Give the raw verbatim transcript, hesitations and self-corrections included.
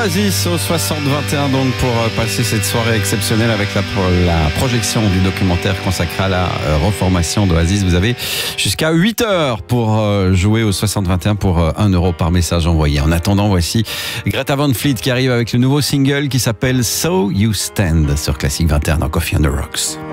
Oasis au soixante vingt et un donc pour passer cette soirée exceptionnelle avec la, la projection du documentaire consacré à la reformation d'Oasis. Vous avez jusqu'à huit heures pour jouer au soixante vingt et un pour un euro par message envoyé. En attendant, voici Greta Van Fleet qui arrive avec le nouveau single qui s'appelle So You Stand sur Classic vingt et un dans Coffee on the Rocks.